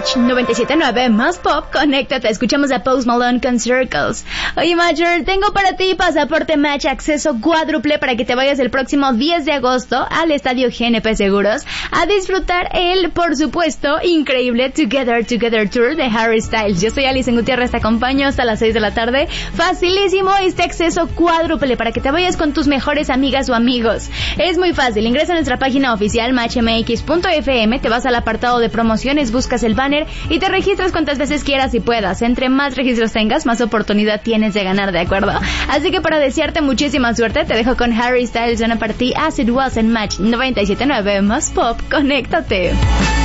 Match 97.9 más pop, conéctate, escuchamos a Post Malone con Circles. Oye, Major, tengo para ti pasaporte Match, acceso cuádruple para que te vayas el próximo 10 de agosto al Estadio GNP Seguros a disfrutar el, por supuesto, increíble Together Tour de Harry Styles. Yo soy Alison Gutiérrez, te acompaño hasta las 6 de la tarde. Facilísimo este acceso cuádruple para que te vayas con tus mejores amigas o amigos. Es muy fácil, ingresa a nuestra página oficial matchmx.fm, te vas al apartado de promociones, buscas el banner y te registras cuantas veces quieras y puedas. Entre más registros tengas, más oportunidad tienes de ganar, ¿de acuerdo? Así que para desearte muchísima suerte, te dejo con Harry Styles, una partida As It Was en Match 97.9 más pop, conéctate.